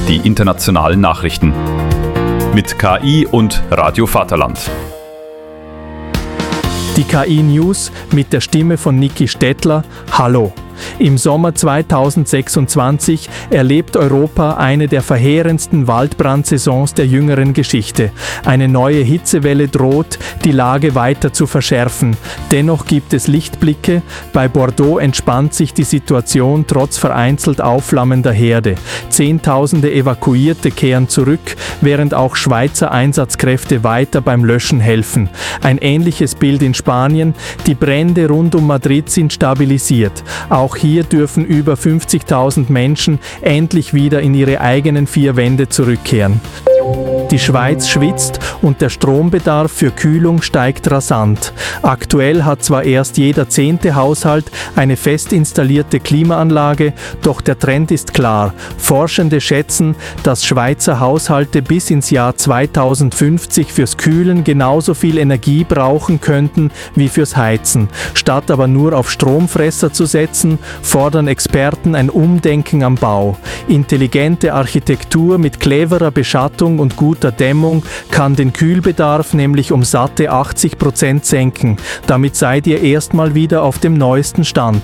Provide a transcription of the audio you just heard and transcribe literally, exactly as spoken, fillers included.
die internationalen Nachrichten. Mit K I und Radio Vaterland. Die K I-News mit der Stimme von Niki Stettler. Hallo! Im Sommer zweitausendsechsundzwanzig erlebt Europa eine der verheerendsten Waldbrandsaisons der jüngeren Geschichte. Eine neue Hitzewelle droht, die Lage weiter zu verschärfen. Dennoch gibt es Lichtblicke. Bei Bordeaux entspannt sich die Situation trotz vereinzelt aufflammender Herde. Zehntausende Evakuierte kehren zurück, während auch Schweizer Einsatzkräfte weiter beim Löschen helfen. Ein ähnliches Bild in Spanien. Die Brände rund um Madrid sind stabilisiert. Auch hier dürfen über fünfzigtausend Menschen endlich wieder in ihre eigenen vier Wände zurückkehren. Die Schweiz schwitzt und der Strombedarf für Kühlung steigt rasant. Aktuell hat zwar erst jeder zehnte Haushalt eine fest installierte Klimaanlage, doch der Trend ist klar. Forschende schätzen, dass Schweizer Haushalte bis ins Jahr zweitausendfünfzig fürs Kühlen genauso viel Energie brauchen könnten wie fürs Heizen. Statt aber nur auf Stromfresser zu setzen, fordern Experten ein Umdenken am Bau. Intelligente Architektur mit cleverer Beschattung und guter Dämmung kann den Kühlbedarf nämlich um satte achtzig Prozent senken. Damit seid ihr erstmal wieder auf dem neuesten Stand.